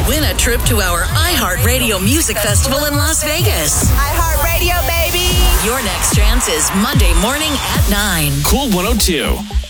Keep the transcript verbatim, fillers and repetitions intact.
Win a trip to our iHeartRadio Music Festival in Las Vegas. iHeartRadio, baby. Your next chance is Monday morning at nine. Cool one oh two.